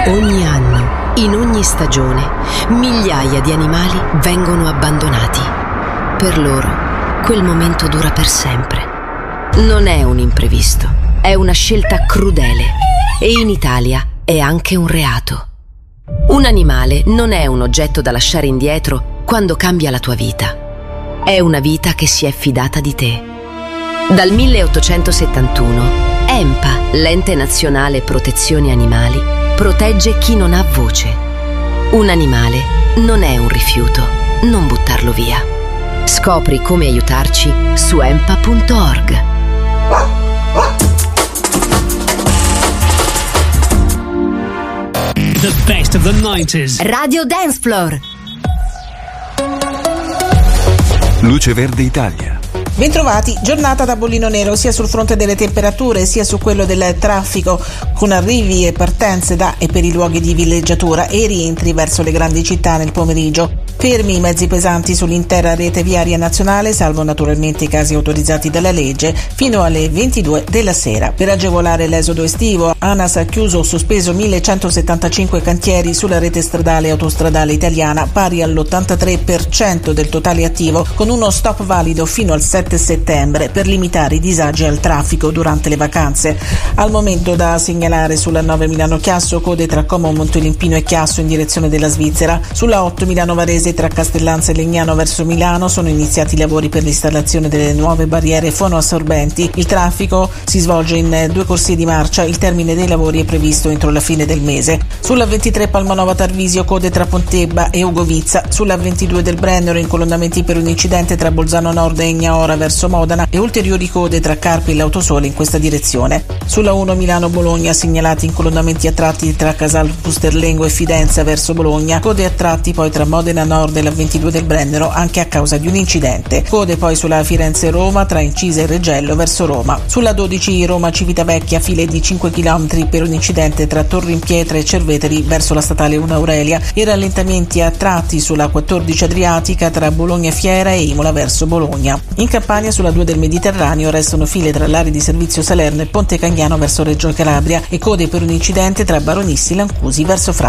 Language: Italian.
Ogni anno, in ogni stagione, migliaia di animali vengono abbandonati. Per loro, quel momento dura per sempre. Non è un imprevisto, è una scelta crudele e in Italia è anche un reato. Un animale non è un oggetto da lasciare indietro quando cambia la tua vita. È una vita che si è fidata di te. Dal 1871, ENPA, l'Ente Nazionale Protezione Animali, protegge chi non ha voce. Un animale non è un rifiuto, non buttarlo via. Scopri come aiutarci su empa.org. The best of the 90s. Radio Dance Floor. Luce Verde Italia. Bentrovati, giornata da bollino nero sia sul fronte delle temperature sia su quello del traffico, con arrivi e partenze da e per i luoghi di villeggiatura e rientri verso le grandi città nel pomeriggio. Fermi i mezzi pesanti sull'intera rete viaria nazionale, salvo naturalmente i casi autorizzati dalla legge, fino alle 22 della sera. Per agevolare l'esodo estivo, ANAS ha chiuso o sospeso 1175 cantieri sulla rete stradale e autostradale italiana, pari all'83% del totale attivo, con uno stop valido fino al 7 settembre per limitare i disagi al traffico durante le vacanze. Al momento da segnalare sulla 9 Milano-Chiasso code tra Como, Montolimpino e Chiasso in direzione della Svizzera. Sulla 8 Milano-Varese tra Castellanza e Legnano verso Milano sono iniziati i lavori per l'installazione delle nuove barriere fonoassorbenti. Il traffico si svolge in 2 corsie di marcia, il termine dei lavori è previsto entro la fine del mese. Sulla 23 Palmanova-Tarvisio code tra Pontebba e Ugovizza. Sulla 22 del Brennero incolonnamenti per un incidente tra Bolzano Nord e Egnaora verso Modena e ulteriori code tra Carpi e l'Autosole in questa direzione. Sulla 1 Milano-Bologna segnalati incolonnamenti a tratti tra Casal Pusterlengo e Fidenza verso Bologna, code a tratti poi tra Modena Nord e la 22 del Brennero anche a causa di un incidente. Code poi sulla Firenze-Roma tra Incisa e Reggello verso Roma. Sulla 12 Roma-Civitavecchia file di 5 km per un incidente tra Torri in Pietra e Cerveteri verso la statale 1 Aurelia e rallentamenti a tratti sulla 14 Adriatica tra Bologna Fiera e Imola verso Bologna. In Campania sulla 2 del Mediterraneo restano file tra l'area di servizio Salerno e Ponte Cagnano verso Reggio Calabria e code per un incidente tra Baronissi e Lancusi verso Francia.